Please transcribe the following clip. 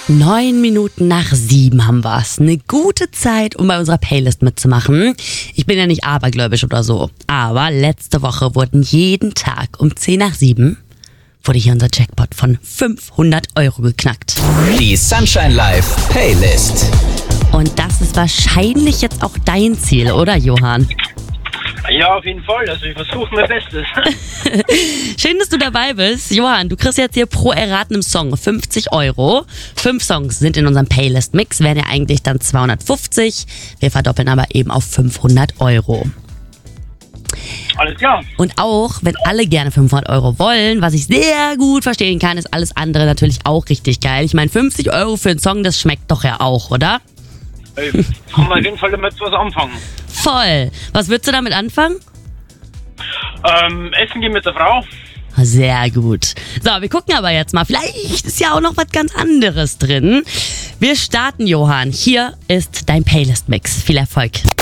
7:09 haben wir's. Eine gute Zeit, um bei unserer Playlist mitzumachen. Ich bin ja nicht abergläubisch oder so, aber letzte Woche wurden jeden Tag um 7:10 wurde hier unser Jackpot von 500 € geknackt. Die Sunshine Live Playlist. Und das ist wahrscheinlich jetzt auch dein Ziel, oder Johann? Ja, auf jeden Fall. Also ich versuche mein Bestes. Schön, dass du dabei bist. Johann, du kriegst jetzt hier pro erratenem Song 50 €. 5 Songs sind in unserem Playlist-Mix, wären ja eigentlich dann 250. Wir verdoppeln aber eben auf 500 €. Alles klar. Und auch, wenn alle gerne 500 € wollen, was ich sehr gut verstehen kann, ist alles andere natürlich auch richtig geil. Ich meine, 50 € für einen Song, das schmeckt doch ja auch, oder? Kann man auf jeden Fall damit was anfangen. Voll. Was würdest du damit anfangen? Essen gehen mit der Frau. Sehr gut. So, wir gucken aber jetzt mal. Vielleicht ist ja auch noch was ganz anderes drin. Wir starten, Johann. Hier ist dein Playlist-Mix. Viel Erfolg.